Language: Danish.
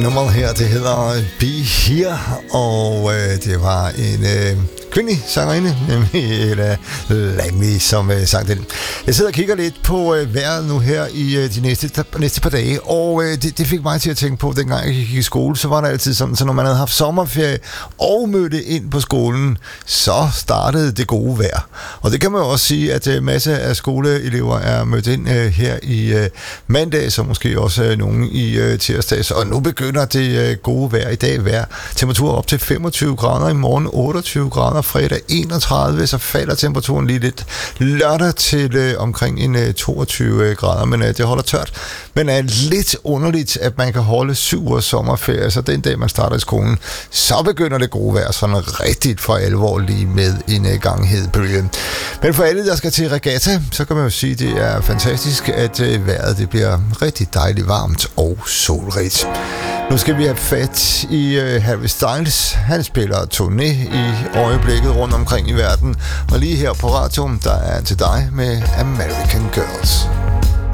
Nummeret her, det hedder Be Here, og det var en kvindelig sangerinde, nemlig Ella Langley, som sang den. Jeg sidder og kigger lidt på vejret nu her i de næste par dage, og det fik mig til at tænke på, dengang jeg gik i skole, så var det altid sådan, så når man havde haft sommerferie og mødte ind på skolen, så startede det gode vejr. Og det kan man jo også sige, at masser af skoleelever er mødt ind her i mandag, så måske også nogen i tirsdags, og nu begynder det gode vejr i dag. Temperatur op til 25 grader, i morgen 28 grader, fredag 31, så falder temperaturen lige lidt. Lørdag til omkring en 22 grader, men det holder tørt. Men er lidt underligt, at man kan holde 7 ugers sommerferie, så den dag man starter i skolen, så begynder det gode vejr sådan rigtigt for alvor lige med en gang hedbølge. Men for alle, der skal til regatta, så kan man jo sige, at det er fantastisk, at vejret det bliver rigtig dejligt varmt og solrigt. Nu skal vi have fat i Harry Styles. Han spiller turné i øjeblikket rundt omkring i verden. Og lige her på radioen, der er han til dig med American Girls.